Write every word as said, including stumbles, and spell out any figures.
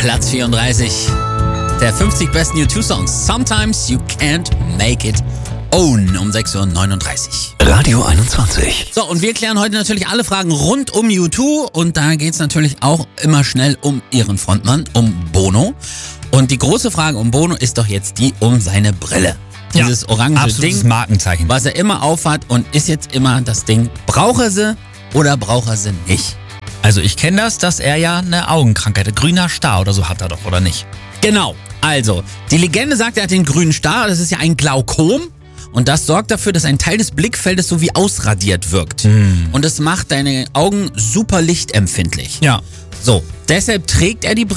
Platz vierunddreißig der fünfzig besten U zwei Songs. Sometimes you can't make it own um sechs Uhr neununddreißig. Radio einundzwanzig. So, und wir klären heute natürlich alle Fragen rund um U zwei und da geht's natürlich auch immer schnell um ihren Frontmann, um Bono. Und die große Frage um Bono ist doch jetzt die um seine Brille. Dieses Ja, orange absolutes Ding, Markenzeichen. was er immer aufhat und ist jetzt immer das Ding, braucht er sie oder braucht er sie nicht? Also ich kenne das, dass er ja eine Augenkrankheit, grüner Star oder so hat er doch, oder nicht? Genau, also, die Legende sagt, er hat den grünen Star, das ist ja ein Glaukom. Und das sorgt dafür, dass ein Teil des Blickfeldes so wie ausradiert wirkt. Mm. Und es macht deine Augen super lichtempfindlich. Ja. So, deshalb trägt er die Brille.